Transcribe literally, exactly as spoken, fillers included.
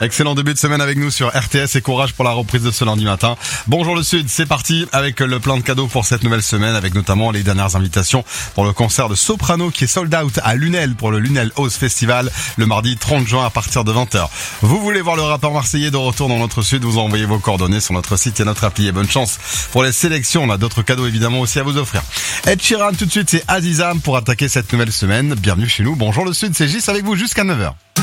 Excellent début de semaine avec nous sur R T S et courage pour la reprise de ce lundi matin. Bonjour le Sud, c'est parti avec le plein de cadeaux pour cette nouvelle semaine, avec notamment les dernières invitations pour le concert de Soprano qui est sold out à Lunel pour le Lunel House Festival le mardi trente juin à partir de vingt heures. Vous voulez voir le rappeur marseillais de retour dans notre Sud, vous envoyez vos coordonnées sur notre site et notre appli. Et bonne chance pour les sélections, on a d'autres cadeaux évidemment aussi à vous offrir. Ed Sheeran tout de suite, c'est Azizam pour attaquer cette nouvelle semaine. Bienvenue chez nous, bonjour le Sud, c'est Gis avec vous jusqu'à neuf heures.